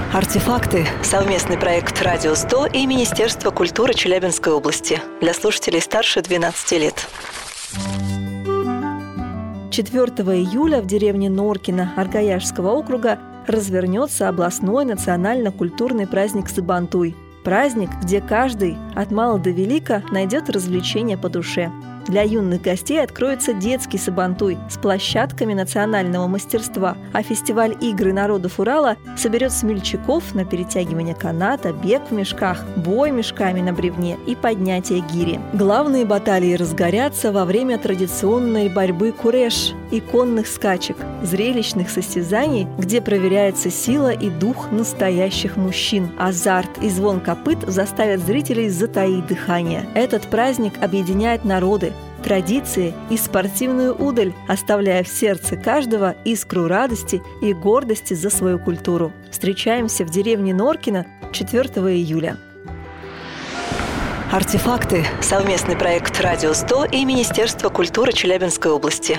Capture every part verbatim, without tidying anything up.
Артефакты – совместный проект «Радио сто» и Министерства культуры Челябинской области для слушателей старше двенадцати лет. четвёртого июля в деревне Норкино Аргаяшского округа развернется областной национально-культурный праздник Сабантуй. Праздник, где каждый, от мала до велика, найдет развлечения по душе. Для юных гостей откроется детский Сабантуй с площадками национального мастерства, а фестиваль игры народов Урала соберет смельчаков на перетягивание каната, бег в мешках, бой мешками на бревне и поднятие гири. Главные баталии разгорятся во время традиционной борьбы куреш и конных скачек, зрелищных состязаний, где проверяется сила и дух настоящих мужчин. Азарт и звон копыт заставят зрителей затаить дыхание. Этот праздник объединяет народы, традиции и спортивную удаль, оставляя в сердце каждого искру радости и гордости за свою культуру. Встречаемся в деревне Норкино четвёртого июля. Артефакты – совместный проект «Радио сто» и Министерства культуры Челябинской области.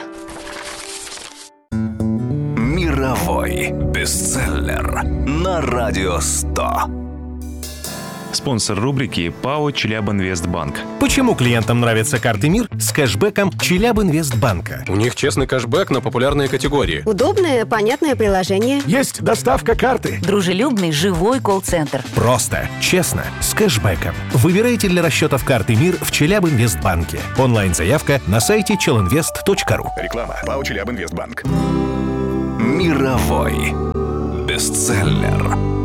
Мировой бестселлер на Радио сто. Спонсор рубрики ПАО «Челябинвестбанк». Почему клиентам нравятся карты МИР с кэшбэком Челябинвестбанка? У них честный кэшбэк на популярные категории. Удобное, понятное приложение. Есть доставка карты. Дружелюбный, живой колл-центр. Просто, честно, с кэшбэком. Выбирайте для расчетов карты МИР в Челябинвестбанке. Онлайн-заявка на сайте челинвест точка ру. Реклама. ПАО «Челябинвестбанк». Мировой бестселлер.